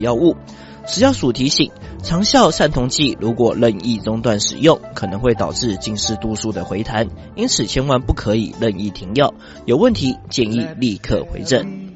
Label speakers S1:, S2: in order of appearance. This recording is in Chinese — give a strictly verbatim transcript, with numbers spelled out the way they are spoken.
S1: 药物。食药署提醒，长效散瞳剂如果任意中断使用，可能会导致近视度数的回弹，因此千万不可以任意停药，有问题建议立刻回诊。